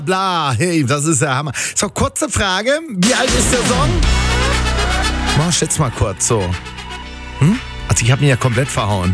Bla, hey, das ist der Hammer. So, kurze Frage. Wie alt ist der Song? Mach, schätz mal kurz so. Also ich habe ihn ja komplett verhauen.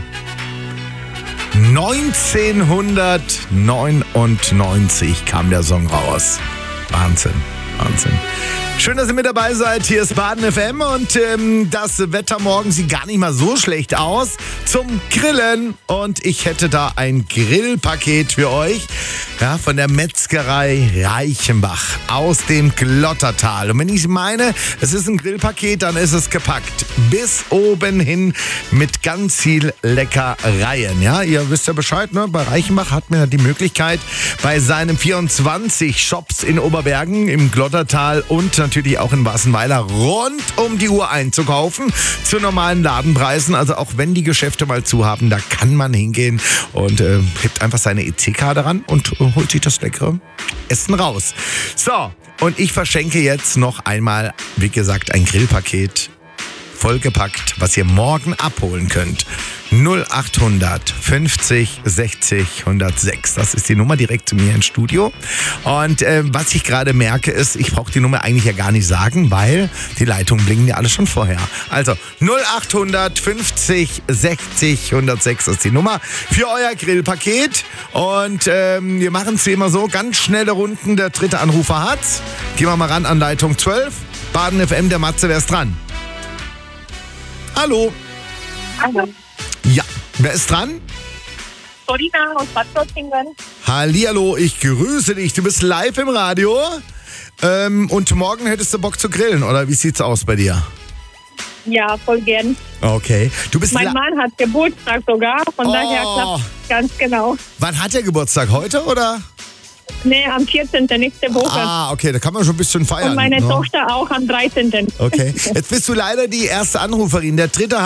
1999 kam der Song raus. Wahnsinn. Schön, dass ihr mit dabei seid. Hier ist Baden FM und das Wetter morgen sieht gar nicht mal so schlecht aus zum Grillen. Und ich hätte da ein Grillpaket für euch, ja, von der Metzgerei Reichenbach aus dem Glottertal. Und wenn ich meine, es ist ein Grillpaket, dann ist es gepackt. Bis oben hin mit ganz viel Leckereien. Ja, ihr wisst ja Bescheid, ne? Bei Reichenbach hat man ja die Möglichkeit, bei seinen 24 Shops in Oberbergen, im Glottertal und natürlich auch in Wassenweiler rund um die Uhr einzukaufen zu normalen Ladenpreisen. Also auch wenn die Geschäfte mal zu haben, da kann man hingehen und hebt einfach seine EC-Karte ran und holt sich das leckere Essen raus. So, und ich verschenke jetzt noch einmal, wie gesagt, ein Grillpaket vollgepackt, was ihr morgen abholen könnt. 0800 50 60 106. Das ist die Nummer direkt zu mir ins Studio. Und was ich gerade merke ist, ich brauche die Nummer eigentlich ja gar nicht sagen, weil die Leitungen blinken ja alle schon vorher. Also 0800 50 60 106 ist die Nummer für euer Grillpaket. Und wir machen es wie immer so, ganz schnelle Runden. Der dritte Anrufer hat's. Gehen wir mal ran an Leitung 12. Baden FM, der Matze, wer ist dran? Hallo. Hallo. Ja, wer ist dran? Solina aus Bad Dottingen. Hallihallo, ich grüße dich. Du bist live im Radio. Und morgen hättest du Bock zu grillen, oder wie sieht's aus bei dir? Ja, voll gern. Okay. Du bist Mein Mann hat Geburtstag sogar, von daher klappt ganz genau. Wann hat er Geburtstag? Heute, oder? Nee, am 14. nächste Woche. Ah, okay, da kann man schon ein bisschen feiern. Und meine ne? Tochter auch am 13. Okay, jetzt bist du leider die erste Anruferin. Der dritte